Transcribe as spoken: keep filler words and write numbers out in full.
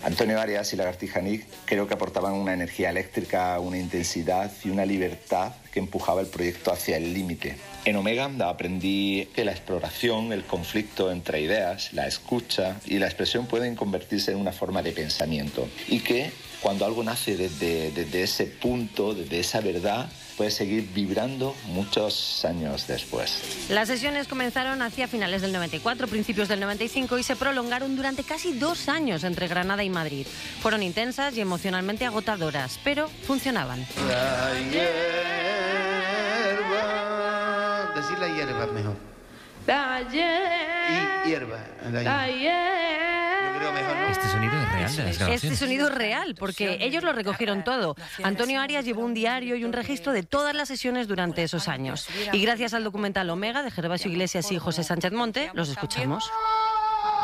Antonio Arias y Lagartija Nick creo que aportaban una energía eléctrica, una intensidad y una libertad que empujaba el proyecto hacia el límite. En Omega aprendí que la exploración, el conflicto entre ideas, la escucha y la expresión pueden convertirse en una forma de pensamiento y que cuando algo nace desde, desde ese punto, desde esa verdad, puede seguir vibrando muchos años después. Las sesiones comenzaron hacia finales del noventa y cuatro, principios del noventa y cinco y se prolongaron durante casi dos años entre Granada y Madrid. Fueron intensas y emocionalmente agotadoras, pero funcionaban. La hierba... Decir la hierba mejor. La hierba... Y hierba. La La hierba... Yo creo mejor, ¿no? Este sonido es real de las grabaciones. Este sonido es real, porque ellos lo recogieron todo. Antonio Arias llevó un diario y un registro de todas las sesiones durante esos años. Y gracias al documental Omega de Gervasio Iglesias y José Sánchez Monte, los escuchamos.